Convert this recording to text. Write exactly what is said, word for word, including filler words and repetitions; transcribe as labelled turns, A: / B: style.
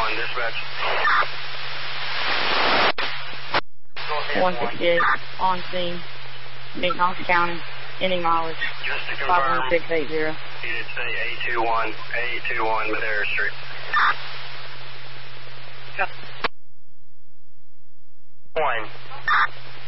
A: one, dispatch.
B: one sixty-eight, on scene, McNox County, any mileage,
A: Just to confirm,
B: five one six eight zero.
A: you did say A twenty-one, A twenty-one, Madera Street.
B: Yep.
A: One.